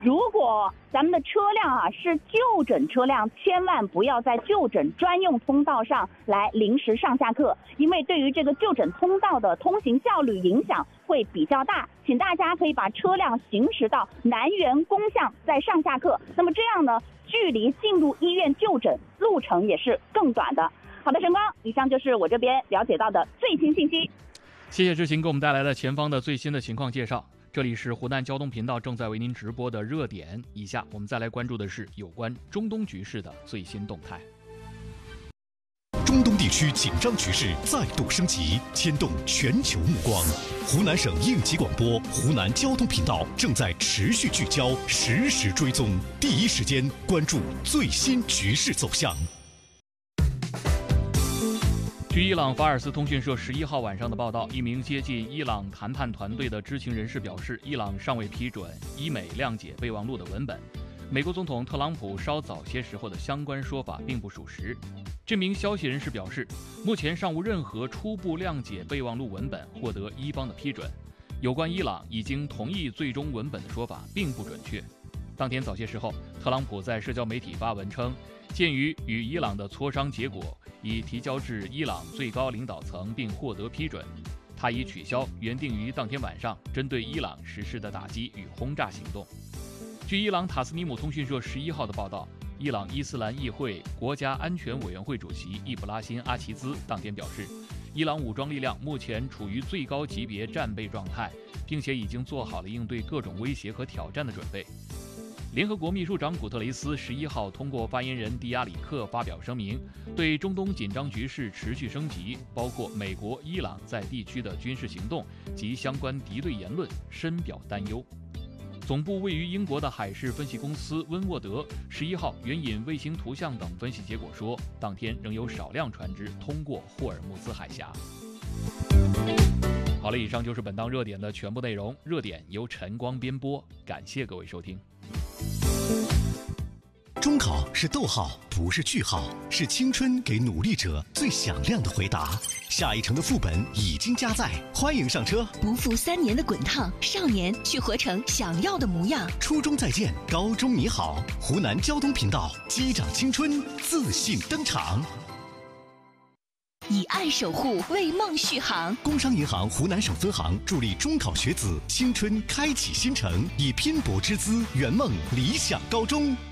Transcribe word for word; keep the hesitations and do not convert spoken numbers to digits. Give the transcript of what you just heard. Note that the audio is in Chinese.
如果咱们的车辆啊是就诊车辆，千万不要在就诊专用通道上来临时上下客，因为对于这个就诊通道的通行效率影响会比较大。请大家可以把车辆行驶到南园公向再上下客，那么这样呢，距离进入医院就诊路程也是更短的。好的，晨光，以上就是我这边了解到的最新信息。 谢谢志行给我们带来的前方的最新的情况介绍。这里是湖南交通频道正在为您直播的热点，以下我们再来关注的是有关中东局势的最新动态。 中东地区紧张局势再度升级，牵动全球目光。湖南省应急广播、湖南交通频道正在持续聚焦、实时追踪，第一时间关注最新局势走向。 据伊朗法尔斯通讯社十一号晚上的报道，一名接近伊朗谈判团队的知情人士表示，伊朗尚未批准伊美谅解备忘录的文本。美国总统特朗普稍早些时候的相关说法并不属实。这名消息人士表示，目前尚无任何初步谅解备忘录文本获得伊方的批准。有关伊朗已经同意最终文本的说法并不准确。当天早些时候，特朗普在社交媒体发文称，鉴于与伊朗的磋商结果已提交至伊朗最高领导层并获得批准，他已取消原定于当天晚上针对伊朗实施的打击与轰炸行动。据伊朗塔斯尼姆通讯社十一号的报道，伊朗伊斯兰议会国家安全委员会主席易卜拉欣·阿齐兹当天表示，伊朗武装力量目前处于最高级别战备状态，并且已经做好了应对各种威胁和挑战的准备。联合国秘书长古特雷斯十一号通过发言人迪亚里克发表声明，对中东紧张局势持续升级，包括美国、伊朗在地区的军事行动及相关敌对言论深表担忧。总部位于英国的海事分析公司温沃德十一号援引卫星图像等分析结果说，当天仍有少量船只通过霍尔木兹海峡。好了，以上就是本档热点的全部内容。热点由晨光编播，感谢各位收听。 中考是逗号，不是句号，是青春给努力者最响亮的回答。下一城的副本已经加载，欢迎上车。 不负三年的滚烫，少年去活成想要的模样。 初中再见，高中你好。湖南交通频道，击掌青春，自信登场。 以爱守护，为梦续航。 工商银行湖南省分行助力中考学子青春开启新程，以拼搏之姿圆梦理想高中。